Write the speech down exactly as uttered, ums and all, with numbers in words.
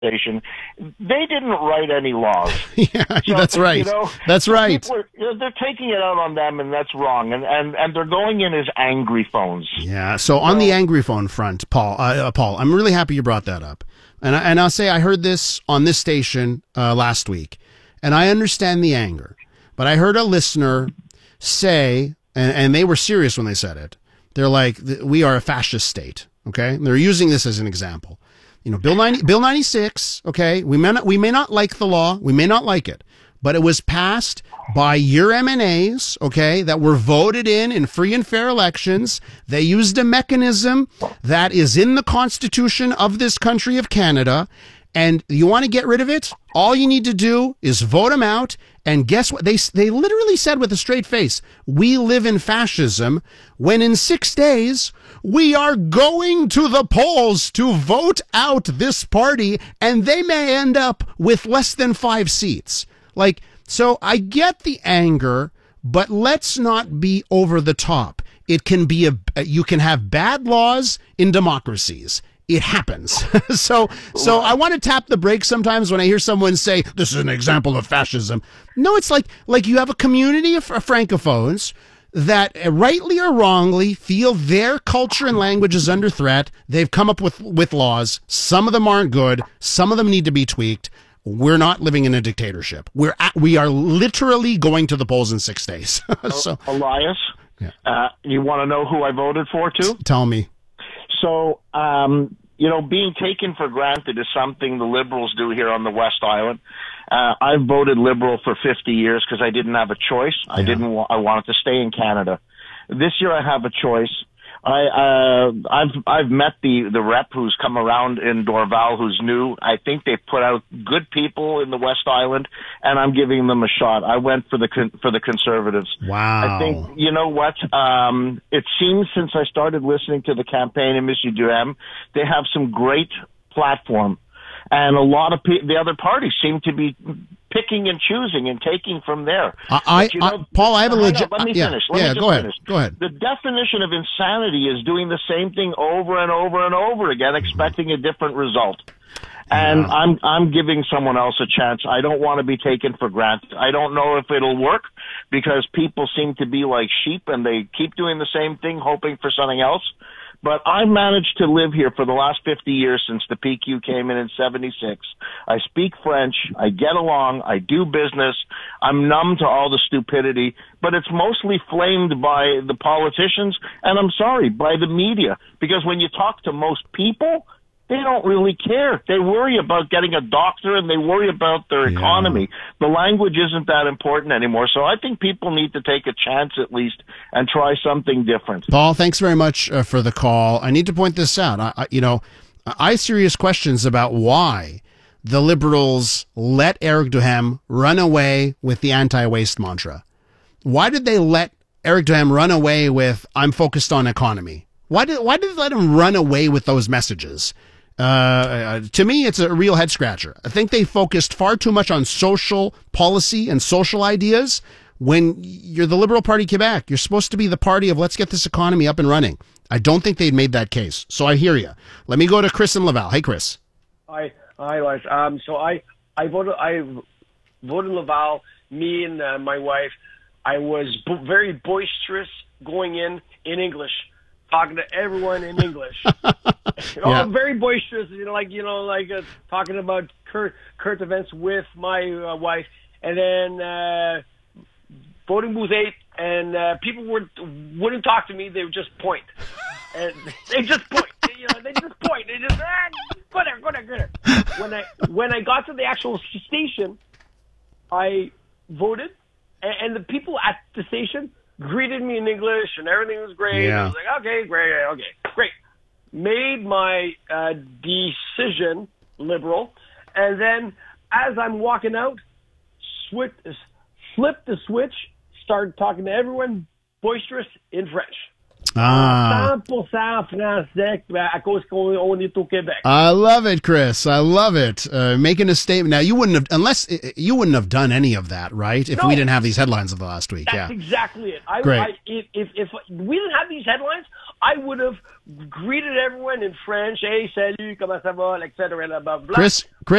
station. They didn't write any laws. Yeah, so, that's right. You know, that's right. Are, you know, they're taking it out on them, and that's wrong. And and, and they're going in as angry phones. Yeah. So, so on the angry phone front, Paul, uh, Paul, I'm really happy you brought that up. And I, and I'll say I heard this on this station uh, last week, and I understand the anger. But I heard a listener say, and, and they were serious when they said it. They're like, we are a fascist state. Okay, and they're using this as an example. You know, Bill ninety, Bill ninety-six. Okay, we may not, we may not like the law, we may not like it, but it was passed by your M N As. Okay, that were voted in in free and fair elections. They used a mechanism that is in the Constitution of this country of Canada. And you want to get rid of it? All you need to do is vote them out. And guess what? They they literally said with a straight face, we live in fascism, when in six days, we are going to the polls to vote out this party, and they may end up with less than five seats. Like, so I get the anger, but let's not be over the top. It can be a, you can have bad laws in democracies. It happens. so so I want to tap the brakes sometimes when I hear someone say, this is an example of fascism. No, it's like like you have a community of francophones that rightly or wrongly feel their culture and language is under threat. They've come up with, with laws. Some of them aren't good. Some of them need to be tweaked. We're not living in a dictatorship. We're at, we are literally going to the polls in six days. so, Elias, yeah. uh, you want to know who I voted for, too? Tell me. So, um, you know, being taken for granted is something the Liberals do here on the West Island. Uh, I've voted Liberal for fifty years because I didn't have a choice. Yeah. I didn't. Wa- I wanted to stay in Canada. This year I have a choice. I, uh, I've, I've met the, the rep who's come around in Dorval who's new. I think they put out good people in the West Island, and I'm giving them a shot. I went for the, con- for the Conservatives. Wow. I think, you know what, um, it seems since I started listening to the campaign in Monsieur Duhem, they have some great platform. And a lot of pe- the other parties seem to be picking and choosing and taking from there. I, you know, I, Paul, I have a legit. Let me yeah, finish. Let yeah, me go ahead. finish. Go ahead. The definition of insanity is doing the same thing over and over and over again, expecting a different result. And yeah. I'm I'm giving someone else a chance. I don't want to be taken for granted. I don't know if it'll work because people seem to be like sheep and they keep doing the same thing, hoping for something else. But I managed to live here for the last fifty years since the P Q came in in seventy-six. I speak French. I get along. I do business. I'm numb to all the stupidity, but it's mostly flamed by the politicians, and I'm sorry, by the media. Because when you talk to most people, they don't really care. They worry about getting a doctor and they worry about their Yeah. economy. The language isn't that important anymore. So I think people need to take a chance at least and try something different. Paul, thanks very much uh, for the call. I need to point this out. I, I, you know, I have serious questions about why the Liberals let Eric Duhem run away with the anti-waste mantra. Why did they let Eric Duhem run away with, I'm focused on economy? Why did, why did they let him run away with those messages? Uh, uh, to me, it's a real head scratcher. I think they focused far too much on social policy and social ideas. When you're the Liberal Party Quebec, you're supposed to be the party of let's get this economy up and running. I don't think they'd made that case. So I hear you. Let me go to Chris in Laval. Hey, Chris. Hi, hi, Lars. Um, so I, I voted, I voted Laval. Me and uh, my wife. I was bo- very boisterous going in in English, talking to everyone in English. You know, Yeah. I'm very boisterous, you know, like you know, like uh, talking about current current events with my uh, wife, and then uh, voting booth eight, and uh, people would wouldn't talk to me; they would just point, and they just point. You know, they just point. They just ah, go there, go there, go there. When I when I got to the actual station, I voted, and, and the people at the station greeted me in English, and everything was great. Yeah. I was like, okay, great, okay, great. Made my uh, decision Liberal, and then as I'm walking out, switch, flip the switch, started talking to everyone boisterous in French. Ah. cent pour cent français à cause qu'on on est au Québec. I love it, Chris. I love it. Uh, making a statement. Now, you wouldn't have, unless you wouldn't have done any of that, right? If No. we didn't have these headlines of the last week. That's yeah. exactly it. I, Great. I, if, if if we didn't have these headlines, I would have greeted everyone in French. Hey, salut, comment ça va, et cetera. Blah, blah, blah. Chris, Chris.